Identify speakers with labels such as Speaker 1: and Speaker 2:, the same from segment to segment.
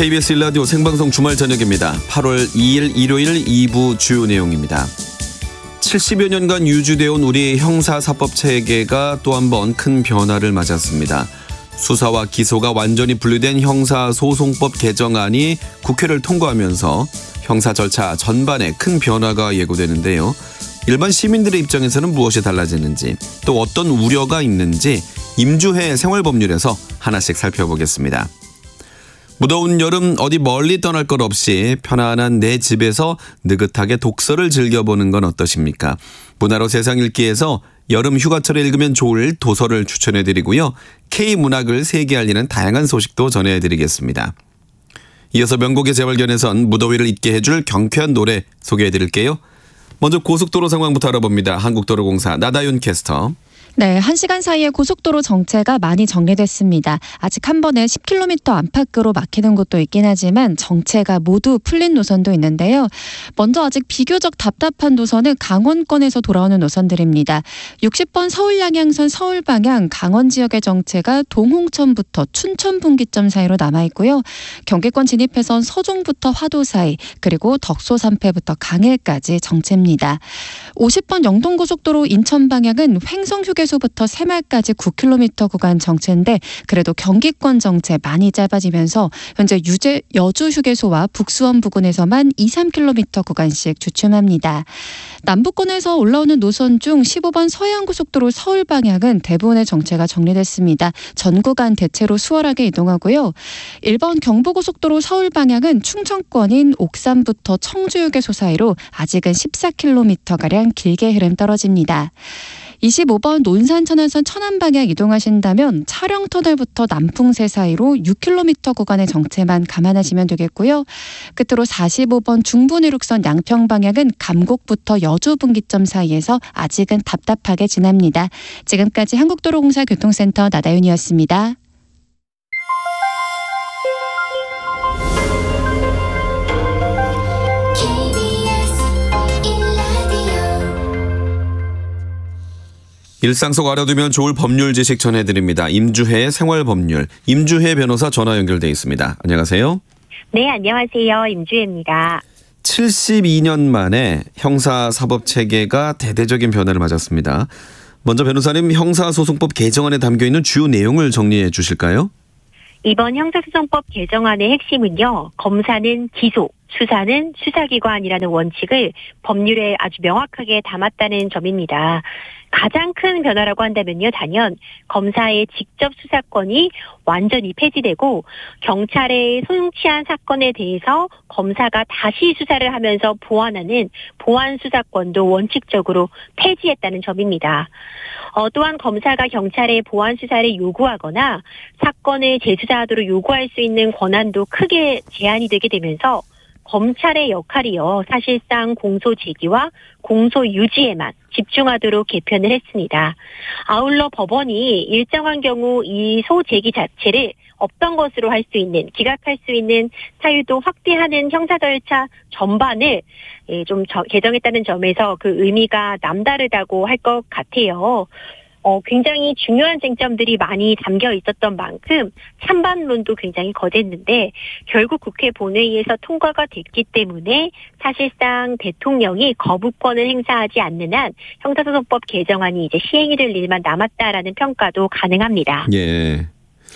Speaker 1: KBS 1라디오 생방송 주말 저녁입니다. 8월 2일 일요일 2부 주요 내용입니다. 70여 년간 유지되어 온 우리 형사사법 체계가 또 한 번 큰 변화를 맞았습니다. 수사와 기소가 완전히 분리된 형사소송법 개정안이 국회를 통과하면서 형사 절차 전반에 큰 변화가 예고되는데요. 일반 시민들의 입장에서는 무엇이 달라지는지, 또 어떤 우려가 있는지 임주회 생활법률에서 하나씩 살펴보겠습니다. 무더운 여름 어디 멀리 떠날 것 없이 편안한 내 집에서 느긋하게 독서를 즐겨보는 건 어떠십니까? 문화로 세상 읽기에서 여름 휴가철에 읽으면 좋을 도서를 추천해드리고요. K문학을 세계 알리는 다양한 소식도 전해드리겠습니다. 이어서 명곡의 재발견에선 무더위를 잊게 해줄 경쾌한 노래 소개해드릴게요. 먼저 고속도로 상황부터 알아봅니다. 한국도로공사 나다윤 캐스터.
Speaker 2: 네, 1시간 사이에 고속도로 정체가 많이 정리됐습니다. 아직 한 번에 10km 안팎으로 막히는 곳도 있긴 하지만 정체가 모두 풀린 노선도 있는데요. 먼저 아직 비교적 답답한 노선은 강원권에서 돌아오는 노선들입니다. 60번 서울 양양선 서울 방향 강원 지역의 정체가 동홍천부터 춘천 분기점 사이로 남아있고요. 경기권 진입해선 서종부터 화도 사이, 그리고 덕소 3패부터 강일까지 정체입니다. 50번 영동고속도로 인천 방향은 횡성 휴게소부터 새말까지 9km 구간 정체인데 그래도 경기권 정체 많이 짧아지면서 현재 여주 휴게소와 북수원 부근에서만 2-3km 구간씩 주춤합니다. 남부권에서 올라오는 노선 중 15번 서해안고속도로 서울 방향은 대부분의 정체가 정리됐습니다. 전 구간 대체로 수월하게 이동하고요. 1번 경부고속도로 서울 방향은 충청권인 옥산부터 청주휴게소 사이로 아직은 14km가량 길게 흐름 떨어집니다. 25번 논산 천안선 천안 방향 이동하신다면 차량터널부터 남풍새 사이로 6km 구간의 정체만 감안하시면 되겠고요. 끝으로 45번 중부내륙선 양평 방향은 감곡부터 여주 분기점 사이에서 아직은 답답하게 지납니다. 지금까지 한국도로공사 교통센터 나다윤이었습니다.
Speaker 1: 일상 속 알아두면 좋을 법률 지식 전해드립니다. 임주혜의 생활법률, 임주혜 변호사 전화 연결돼 있습니다. 안녕하세요.
Speaker 3: 네, 안녕하세요. 임주혜입니다.
Speaker 1: 72년 만에 형사사법체계가 대대적인 변화를 맞았습니다. 먼저 변호사님, 형사소송법 개정안에 담겨있는 주요 내용을 정리해 주실까요?
Speaker 3: 이번 형사소송법 개정안의 핵심은요. 검사는 기소, 수사는 수사기관이라는 원칙을 법률에 아주 명확하게 담았다는 점입니다. 가장 큰 변화라고 한다면요. 단연 검사의 직접 수사권이 완전히 폐지되고 경찰의 소용치한 사건에 대해서 검사가 다시 수사를 하면서 보완하는 보완수사권도 원칙적으로 폐지했다는 점입니다. 또한 검사가 경찰에 보완수사를 요구하거나 사건을 재수사하도록 요구할 수 있는 권한도 크게 제한이 되게 되면서 검찰의 역할이요. 사실상 공소 제기와 공소 유지에만 집중하도록 개편을 했습니다. 아울러 법원이 일정한 경우 이 소제기 자체를 없던 것으로 할 수 있는, 기각할 수 있는 사유도 확대하는 형사 절차 전반을 좀 개정했다는 점에서 그 의미가 남다르다고 할 것 같아요. 굉장히 중요한 쟁점들이 많이 담겨 있었던 만큼 찬반론도 굉장히 거셌는데 결국 국회 본회의에서 통과가 됐기 때문에 사실상 대통령이 거부권을 행사하지 않는 한 형사소송법 개정안이 이제 시행이 될 일만 남았다라는 평가도 가능합니다.
Speaker 1: 예.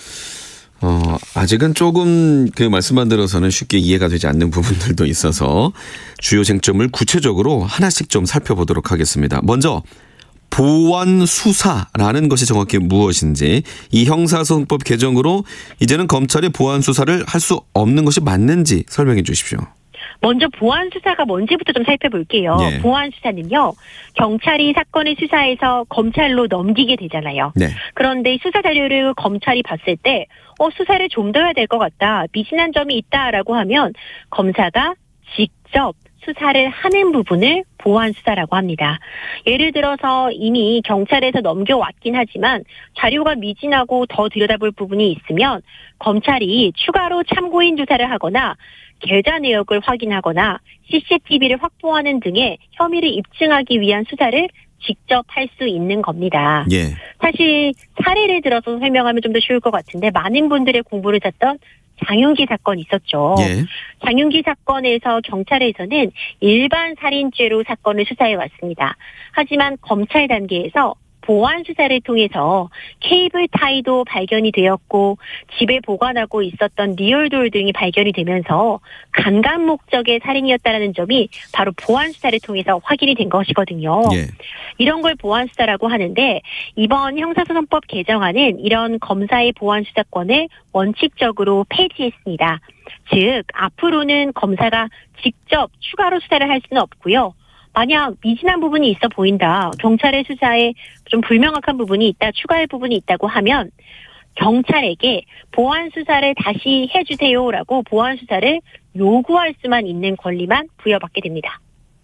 Speaker 1: 아직은 조금 그 말씀만 들어서는 쉽게 이해가 되지 않는 부분들도 있어서 주요 쟁점을 구체적으로 하나씩 좀 살펴보도록 하겠습니다. 먼저 보완 수사라는 것이 정확히 무엇인지, 이 형사소송법 개정으로 이제는 검찰이 보완 수사를 할 수 없는 것이 맞는지 설명해 주십시오.
Speaker 3: 먼저 보완 수사가 뭔지부터 좀 살펴볼게요.
Speaker 1: 예.
Speaker 3: 보완 수사는요. 경찰이 사건을 수사해서 검찰로 넘기게 되잖아요.
Speaker 1: 네.
Speaker 3: 그런데 수사 자료를 검찰이 봤을 때 수사를 좀 더 해야 될 것 같다. 미진한 점이 있다라고 하면 검사가 직접 수사를 하는 부분을 보완 수사라고 합니다. 예를 들어서 이미 경찰에서 넘겨왔긴 하지만 자료가 미진하고 더 들여다볼 부분이 있으면 검찰이 추가로 참고인 조사를 하거나 계좌 내역을 확인하거나 CCTV를 확보하는 등의 혐의를 입증하기 위한 수사를 직접 할 수 있는 겁니다.
Speaker 1: 예.
Speaker 3: 사실 사례를 들어서 설명하면 좀 더 쉬울 것 같은데 많은 분들의 공부를 잤던 장윤기 사건 있었죠.
Speaker 1: 예.
Speaker 3: 장윤기 사건에서 경찰에서는 일반 살인죄로 사건을 수사해 왔습니다. 하지만 검찰 단계에서 보안 수사를 통해서 케이블 타이도 발견이 되었고 집에 보관하고 있었던 리얼돌 등이 발견이 되면서 강간 목적의 살인이었다는 점이 바로 보안 수사를 통해서 확인이 된 것이거든요.
Speaker 1: 예.
Speaker 3: 이런 걸 보안 수사라고 하는데 이번 형사소송법 개정안은 이런 검사의 보안 수사권을 원칙적으로 폐지했습니다. 즉 앞으로는 검사가 직접 추가로 수사를 할 수는 없고요. 만약 미진한 부분이 있어 보인다, 경찰의 수사에 좀 불명확한 부분이 있다, 추가할 부분이 있다고 하면 경찰에게 보안 수사를 다시 해주세요라고 보안 수사를 요구할 수만 있는 권리만 부여받게 됩니다.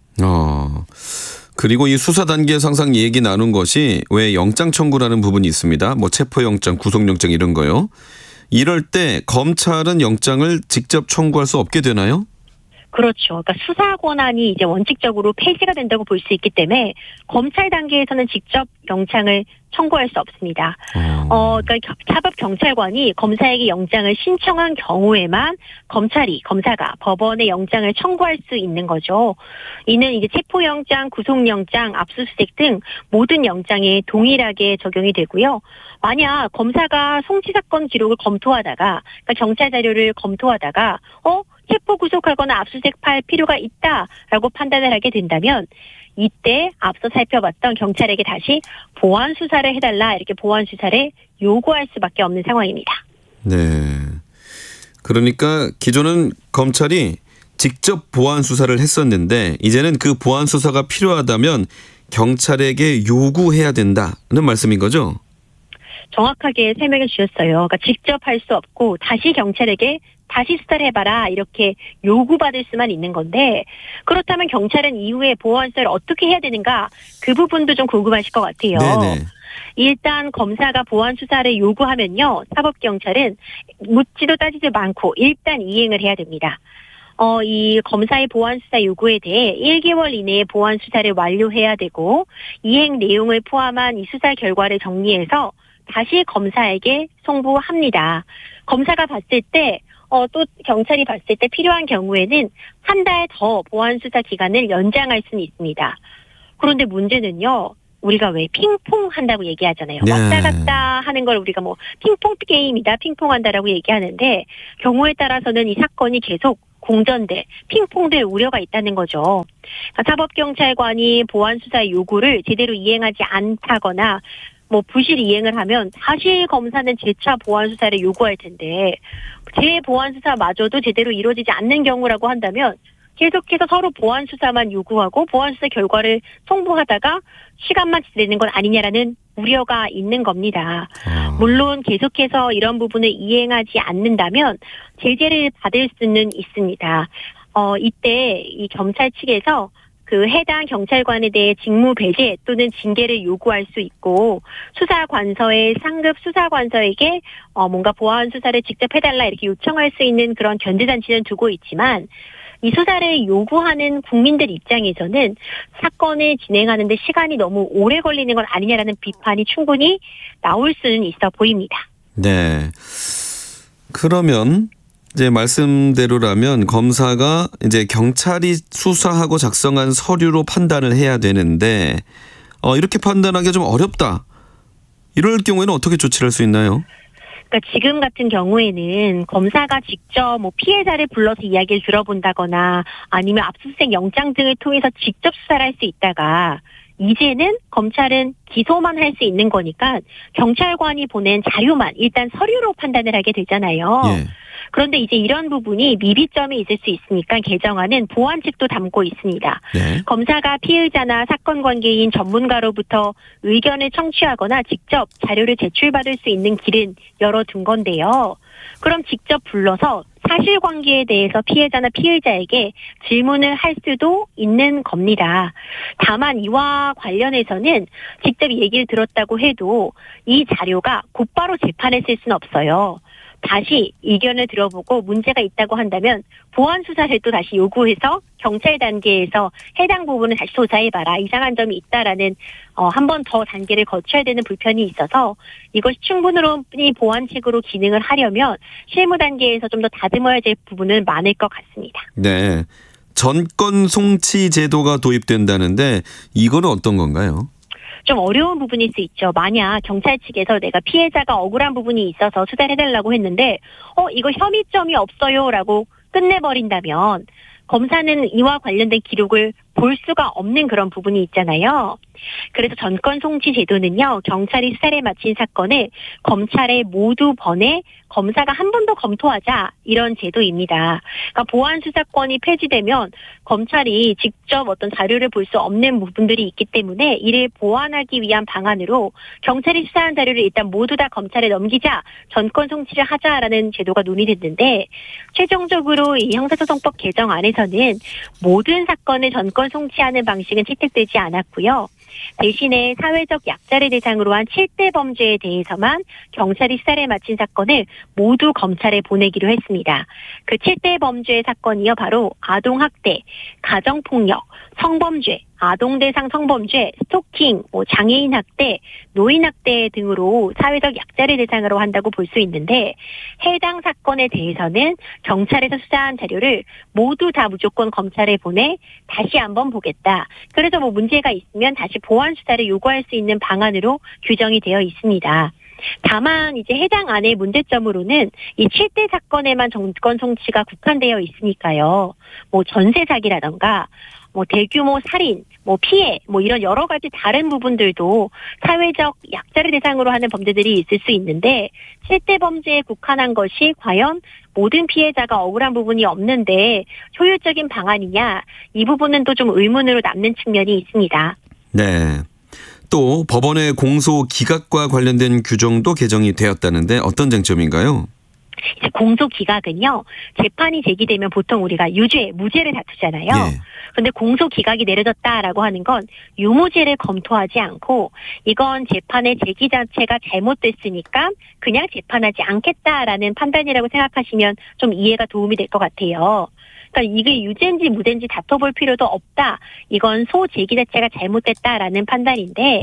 Speaker 1: 그리고 이 수사 단계에서 항상 얘기 나눈 것이 왜 영장 청구라는 부분이 있습니다. 뭐 체포영장, 구속영장 이런 거요. 이럴 때 검찰은 영장을 직접 청구할 수 없게 되나요?
Speaker 3: 그렇죠. 그러니까 수사 권한이 이제 원칙적으로 폐지가 된다고 볼 수 있기 때문에 검찰 단계에서는 직접 영장을 청구할 수 없습니다. 그러니까 사법경찰관이 검사에게 영장을 신청한 경우에만 검사가 법원에 영장을 청구할 수 있는 거죠. 이는 이제 체포영장, 구속영장, 압수수색 등 모든 영장에 동일하게 적용이 되고요. 만약 검사가 송치 사건 기록을 검토하다가, 그러니까 경찰 자료를 검토하다가, 체포 구속하거나 압수수색할 필요가 있다라고 판단을 하게 된다면 이때 앞서 살펴봤던 경찰에게 다시 보안 수사를 해달라 이렇게 보안 수사를 요구할 수밖에 없는 상황입니다.
Speaker 1: 네. 그러니까 기존은 검찰이 직접 보안 수사를 했었는데 이제는 그 보안 수사가 필요하다면 경찰에게 요구해야 된다는 말씀인 거죠?
Speaker 3: 정확하게 설명해 주셨어요. 그러니까 직접 할 수 없고 다시 경찰에게 다시 수사를 해봐라 이렇게 요구받을 수만 있는 건데 그렇다면 경찰은 이후에 보안 수사를 어떻게 해야 되는가 그 부분도 좀 궁금하실 것 같아요.
Speaker 1: 네네.
Speaker 3: 일단 검사가 보안 수사를 요구하면요. 사법경찰은 묻지도 따지지도 않고 일단 이행을 해야 됩니다. 이 검사의 보안 수사 요구에 대해 1개월 이내에 보안 수사를 완료해야 되고 이행 내용을 포함한 이 수사 결과를 정리해서 다시 검사에게 송부합니다. 검사가 봤을 때 또 경찰이 봤을 때 필요한 경우에는 한 달 더 보안 수사 기간을 연장할 수는 있습니다. 그런데 문제는요. 우리가 왜 핑퐁 한다고 얘기하잖아요.
Speaker 1: 네.
Speaker 3: 왔다 갔다 하는 걸 우리가 뭐 핑퐁 게임이다, 핑퐁 한다라고 얘기하는데 경우에 따라서는 이 사건이 계속 공전될, 핑퐁될 우려가 있다는 거죠. 사법경찰관이 보안 수사 요구를 제대로 이행하지 않다거나 부실 이행을 하면 다시 검사는 재차 보안 수사를 요구할 텐데 재보안 수사마저도 제대로 이루어지지 않는 경우라고 한다면 계속해서 서로 보안 수사만 요구하고 보안 수사 결과를 송부하다가 시간만 지내는 건 아니냐라는 우려가 있는 겁니다. 물론 계속해서 이런 부분을 이행하지 않는다면 제재를 받을 수는 있습니다. 이때 이 검찰 측에서 그 해당 경찰관에 대해 직무 배제 또는 징계를 요구할 수 있고 수사관서의 상급 수사관서에게 뭔가 보안 수사를 직접 해달라 이렇게 요청할 수 있는 그런 견제장치는 두고 있지만 이 수사를 요구하는 국민들 입장에서는 사건을 진행하는 데 시간이 너무 오래 걸리는 건 아니냐라는 비판이 충분히 나올 수는 있어 보입니다.
Speaker 1: 네. 그러면 이제 말씀대로라면 검사가 이제 경찰이 수사하고 작성한 서류로 판단을 해야 되는데 이렇게 판단하기가 좀 어렵다. 이럴 경우에는 어떻게 조치를 할 수 있나요?
Speaker 3: 그러니까 지금 같은 경우에는 검사가 직접 피해자를 불러서 이야기를 들어본다거나 아니면 압수수색 영장 등을 통해서 직접 수사를 할 수 있다가 이제는 검찰은 기소만 할 수 있는 거니까 경찰관이 보낸 자료만 일단 서류로 판단을 하게 되잖아요.
Speaker 1: 예.
Speaker 3: 그런데 이제 이런 부분이 미비점이 있을 수 있으니까 개정안은 보완책도 담고 있습니다.
Speaker 1: 네.
Speaker 3: 검사가 피의자나 사건 관계인 전문가로부터 의견을 청취하거나 직접 자료를 제출받을 수 있는 길은 열어둔 건데요. 그럼 직접 불러서 사실관계에 대해서 피해자나 피의자에게 질문을 할 수도 있는 겁니다. 다만 이와 관련해서는 직접 얘기를 들었다고 해도 이 자료가 곧바로 재판에 쓸 수는 없어요. 다시 의견을 들어보고 문제가 있다고 한다면 보완 수사를 또 다시 요구해서 경찰 단계에서 해당 부분을 다시 조사해봐라. 이상한 점이 있다라는 한 번 더 단계를 거쳐야 되는 불편이 있어서 이것이 충분히 보완책으로 기능을 하려면 실무 단계에서 좀 더 다듬어야 될 부분은 많을 것 같습니다.
Speaker 1: 네. 전권 송치 제도가 도입된다는데 이거는 어떤 건가요?
Speaker 3: 좀 어려운 부분일 수 있죠. 만약 경찰 측에서 내가 피해자가 억울한 부분이 있어서 수사를 해달라고 했는데 이거 혐의점이 없어요라고 끝내버린다면 검사는 이와 관련된 기록을 볼 수가 없는 그런 부분이 있잖아요. 그래서 전권 송치 제도는요. 경찰이 수사를 마친 사건을 검찰에 모두 번에 검사가 한 번 더 검토하자 이런 제도입니다. 그러니까 보완 수사권이 폐지되면 검찰이 직접 어떤 자료를 볼 수 없는 부분들이 있기 때문에 이를 보완하기 위한 방안으로 경찰이 수사한 자료를 일단 모두 다 검찰에 넘기자 전권 송치를 하자라는 제도가 논의됐는데 최종적으로 이 형사소송법 개정안에서는 모든 사건을 전권 송치하는 방식은 채택되지 않았고요. 대신에 사회적 약자를 대상으로 한 7대 범죄에 대해서만 경찰이 수사를 마친 사건을 모두 검찰에 보내기로 했습니다. 그 7대 범죄의 사건이요. 바로 아동학대, 가정폭력, 성범죄, 아동대상 성범죄, 스토킹, 장애인 학대, 노인 학대 등으로 사회적 약자를 대상으로 한다고 볼 수 있는데 해당 사건에 대해서는 경찰에서 수사한 자료를 모두 다 무조건 검찰에 보내 다시 한번 보겠다. 그래서 문제가 있으면 다시 보완 수사를 요구할 수 있는 방안으로 규정이 되어 있습니다. 다만 이제 해당 안의 문제점으로는 이 7대 사건에만 전권 송치가 국한되어 있으니까요. 전세 사기라던가 대규모 살인, 피해, 이런 여러 가지 다른 부분들도 사회적 약자를 대상으로 하는 범죄들이 있을 수 있는데 7대 범죄에 국한한 것이 과연 모든 피해자가 억울한 부분이 없는데 효율적인 방안이냐 이 부분은 또 좀 의문으로 남는 측면이 있습니다.
Speaker 1: 네. 또 법원의 공소 기각과 관련된 규정도 개정이 되었다는데 어떤 쟁점인가요?
Speaker 3: 이제 공소 기각은요. 재판이 제기되면 보통 우리가 유죄, 무죄를 다투잖아요. 그런데 공소 기각이 내려졌다라고 하는 건 유무죄를 검토하지 않고 이건 재판의 제기 자체가 잘못됐으니까 그냥 재판하지 않겠다라는 판단이라고 생각하시면 좀 이해가 도움이 될 것 같아요. 그러니까 이게 유죄인지 무죄인지 다퉈볼 필요도 없다. 이건 소제기 자체가 잘못됐다라는 판단인데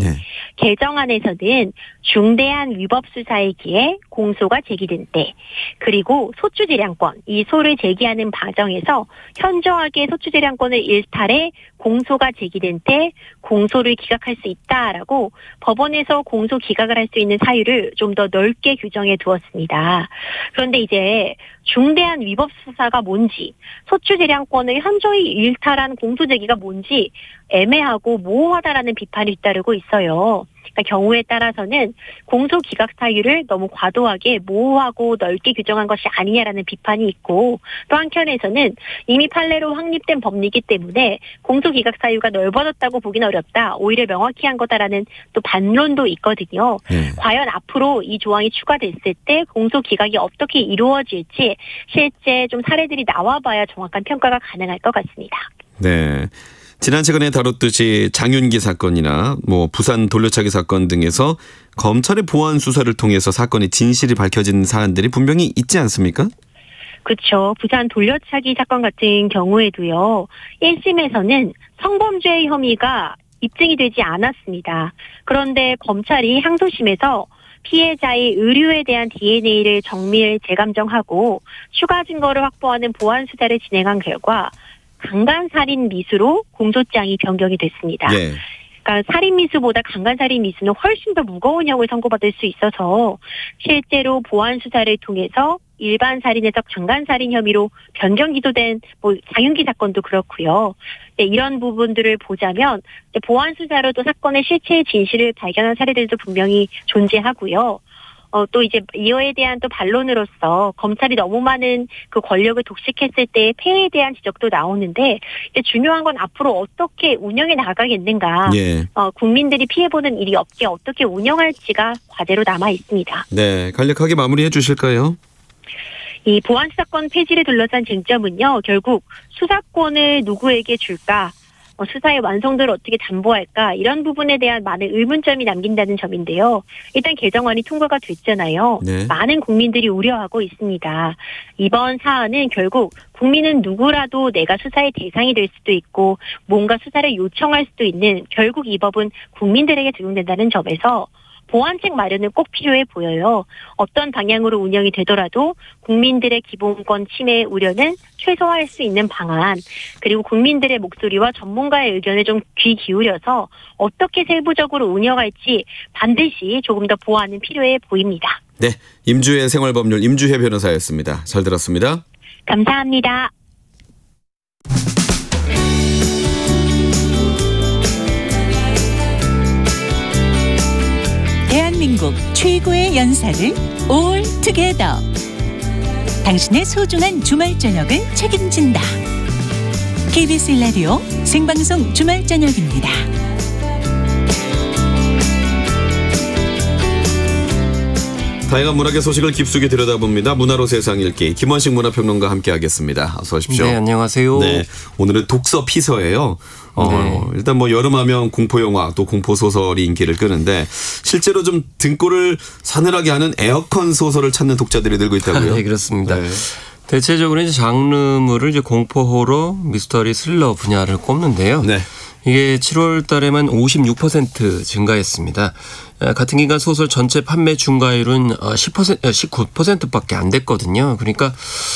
Speaker 3: 개정안에서는 중대한 위법 수사이기에 공소가 제기된 때 그리고 소추재량권 이 소를 제기하는 과정에서 현저하게 소추재량권을 일탈해 공소가 제기된 때 공소를 기각할 수 있다라고 법원에서 공소 기각을 할 수 있는 사유를 좀 더 넓게 규정해 두었습니다. 그런데 이제 중대한 위법 수사가 뭔지 소추재량권을 현저히 일탈한 공소 제기가 뭔지 애매하고 모호하다라는 비판이 잇따르고 있어요. 그러니까 경우에 따라서는 공소 기각 사유를 너무 과도하게 모호하고 넓게 규정한 것이 아니냐라는 비판이 있고 또 한편에서는 이미 판례로 확립된 법리이기 때문에 공소 기각 사유가 넓어졌다고 보기는 어렵다. 오히려 명확히 한 거다라는 또 반론도 있거든요. 과연 앞으로 이 조항이 추가됐을 때 공소 기각이 어떻게 이루어질지 실제 좀 사례들이 나와봐야 정확한 평가가 가능할 것 같습니다.
Speaker 1: 네. 지난 시간에 다뤘듯이 장윤기 사건이나 부산 돌려차기 사건 등에서 검찰의 보완 수사를 통해서 사건의 진실이 밝혀진 사안들이 분명히 있지 않습니까?
Speaker 3: 그렇죠. 부산 돌려차기 사건 같은 경우에도요. 1심에서는 성범죄 혐의가 입증이 되지 않았습니다. 그런데 검찰이 항소심에서 피해자의 의류에 대한 DNA를 정밀 재감정하고 추가 증거를 확보하는 보완 수사를 진행한 결과 강간살인 미수로 공소장이 변경이 됐습니다. 그러니까 살인 미수보다 강간살인 미수는 훨씬 더 무거운 형을 선고받을 수 있어서 실제로 보완 수사를 통해서 일반 살인에서 강간살인 혐의로 변경 기소된 장윤기 사건도 그렇고요. 네, 이런 부분들을 보자면 보완 수사로도 사건의 실체의 진실을 발견한 사례들도 분명히 존재하고요. 또 이제 이에 대한 또 반론으로서 검찰이 너무 많은 그 권력을 독식했을 때의 폐해에 대한 지적도 나오는데 이제 중요한 건 앞으로 어떻게 운영해 나가겠는가. 국민들이 피해보는 일이 없게 어떻게 운영할지가 과제로 남아 있습니다.
Speaker 1: 네, 간략하게 마무리해 주실까요?
Speaker 3: 이 보완 수사권 폐지를 둘러싼 쟁점은요. 결국 수사권을 누구에게 줄까? 수사의 완성도를 어떻게 담보할까 이런 부분에 대한 많은 의문점이 남긴다는 점인데요. 일단 개정안이 통과가 됐잖아요.
Speaker 1: 네.
Speaker 3: 많은 국민들이 우려하고 있습니다. 이번 사안은 결국 국민은 누구라도 내가 수사의 대상이 될 수도 있고 뭔가 수사를 요청할 수도 있는 결국 이 법은 국민들에게 적용된다는 점에서 보완책 마련은 꼭 필요해 보여요. 어떤 방향으로 운영이 되더라도 국민들의 기본권 침해 우려는 최소화할 수 있는 방안, 그리고 국민들의 목소리와 전문가의 의견에 좀 귀 기울여서 어떻게 세부적으로 운영할지 반드시 조금 더 보완은 필요해 보입니다.
Speaker 1: 네, 임주혜 생활법률 임주혜 변호사였습니다. 잘 들었습니다.
Speaker 3: 감사합니다.
Speaker 4: 대한민국 최고의 연사를 올 투게더. 당신의 소중한 주말 저녁을 책임진다. KBS 라디오 생방송 주말 저녁입니다.
Speaker 1: 다양한 문학의 소식을 깊숙이 들여다봅니다. 문화로 세상 읽기 김원식 문화평론가 함께하겠습니다. 어서 오십시오.
Speaker 5: 네, 안녕하세요.
Speaker 1: 네, 오늘은 독서 피서예요. 일단 뭐 여름하면 공포영화 또 공포소설이 인기를 끄는데 실제로 좀 등골을 서늘하게 하는 에어컨 소설을 찾는 독자들이 늘고 있다고요?
Speaker 5: 네, 그렇습니다.
Speaker 1: 네.
Speaker 5: 대체적으로 이제 장르물을 이제 공포, 호러, 미스터리, 스릴러 분야를 꼽는데요.
Speaker 1: 네.
Speaker 5: 이게 7월 달에만 56% 증가했습니다. 같은 기간 소설 전체 판매 증가율은 19%밖에 안 됐거든요. 그러니까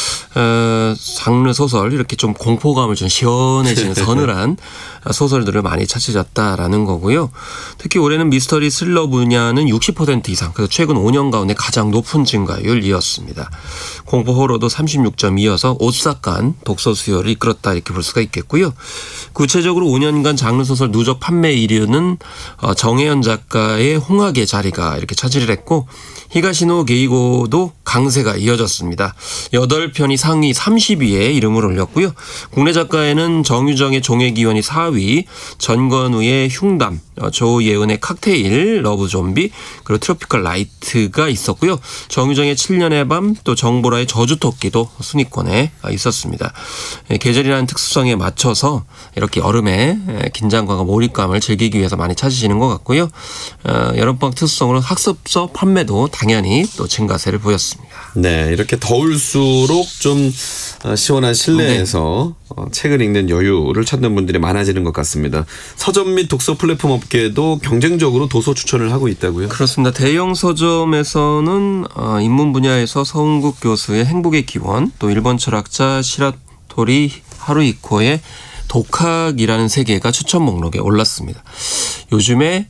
Speaker 5: 장르 소설 이렇게 좀 공포감을 좀 시원해지는 서늘한 소설들을 많이 찾으셨다라는 거고요. 특히 올해는 미스터리 스릴러 분야는 60% 이상, 그래서 최근 5년 가운데 가장 높은 증가율이었습니다. 공포 호러도 36.2여서 오싹한 독서 수요를 이끌었다 이렇게 볼 수가 있겠고요. 구체적으로 5년간 장르 소설 누적 판매 1위는 정혜연 작가의 홍학의 자리가 이렇게 차지를 했고 히가시노 게이고도 강세가 이어졌습니다. 8편이 상위 30위에 이름을 올렸고요. 국내 작가에는 정유정의 종의기원이 4위, 전건우의 흉담, 조예은의 칵테일, 러브좀비, 그리고 트로피컬 라이트가 있었고요. 정유정의 7년의 밤, 또 정보라의 저주토끼도 순위권에 있었습니다. 계절이라는 특수성에 맞춰서 이렇게 여름에 긴장감과 몰입감을 즐기기 위해서 많이 찾으시는 것 같고요. 여름방학 특수성으로 학습서 판매도 당연히 또 증가세를 보였습니다.
Speaker 1: 네, 이렇게 더울수록 좀 시원한 실내에서 책을 읽는 여유를 찾는 분들이 많아지는 것 같습니다. 서점 및 독서 플랫폼 업계도 경쟁적으로 도서 추천을 하고 있다고요?
Speaker 5: 그렇습니다. 대형 서점에서는 인문 분야에서 서은국 교수의 행복의 기원, 또 일본 철학자 시라토리 하루이코의 독학이라는 세 개가 추천 목록에 올랐습니다. 요즘에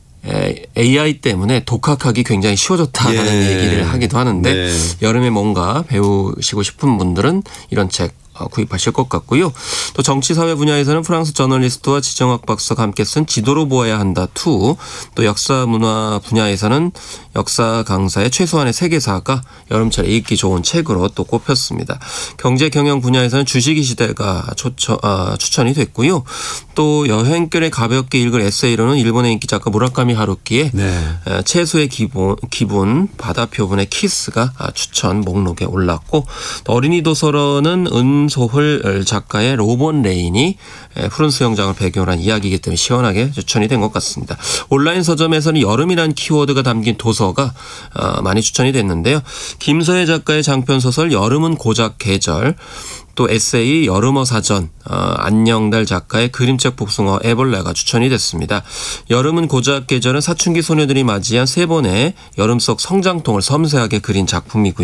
Speaker 5: AI 때문에 독학하기 굉장히 쉬워졌다라는 얘기를 하기도 하는데 여름에 뭔가 배우시고 싶은 분들은 이런 책 구입하실 것 같고요. 또 정치사회 분야에서는 프랑스 저널리스트와 지정학 박사가 함께 쓴 지도로 보아야 한다 2, 또 역사문화 분야에서는 역사 강사의 최소한의 세계사가 여름철에 읽기 좋은 책으로 또 꼽혔습니다. 경제경영 분야에서는 주식이 시대가 추천이 됐고요. 또 여행길에 가볍게 읽을 에세이로는 일본의 인기 작가 무라카미 하루키의 채소의 기분 바다표본의 키스가 추천 목록에 올랐고, 또 어린이 도서로는 은소hl 작가의 로본 레인이 푸른 수영장을 배경으로 한 이야기이기 때문에 시원하게 추천이 된 것 같습니다. 온라인 서점에서는 여름이라는 키워드가 담긴 도서가 많이 추천이 됐는데요. 김서혜 작가의 장편소설 여름은 고작 계절, 또 에세이 여름어 사전, 안녕달 작가의 그림책 복숭아 애벌레가 추천이 됐습니다. 여름은 고작 계절은 사춘기 소녀들이 맞이한 3번의 여름 속 성장통을 섬세하게 그린 작품이고요.